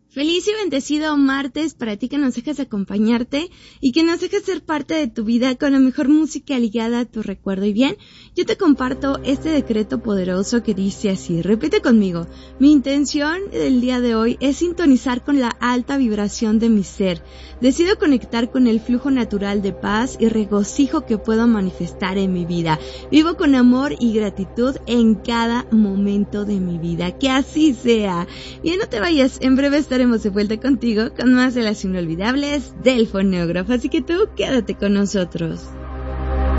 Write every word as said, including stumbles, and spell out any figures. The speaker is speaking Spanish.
Feliz y bendecido martes para ti que nos dejas acompañarte y que nos dejas ser parte de tu vida con la mejor música ligada a tu recuerdo. Y bien, yo te comparto este decreto poderoso que dice así, repite conmigo, mi intención del día de hoy es sintonizar con la alta vibración de mi ser. Decido conectar con el flujo natural de paz y regocijo que puedo manifestar en mi vida. Vivo con amor y gratitud en cada momento de mi vida. Que así sea. Bien, no te vayas, en breve estaré estaremos de vuelta contigo con más de las inolvidables del fonógrafo, así que tú quédate con nosotros.